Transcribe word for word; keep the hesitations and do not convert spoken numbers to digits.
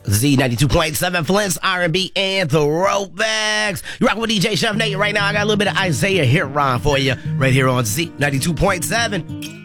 Z ninety-two point seven, Flint's R and B and Throwbacks. You're rocking with D J Chef Nate right now. I got a little bit of Isaiah Hiron for you right here on Z ninety-two point seven.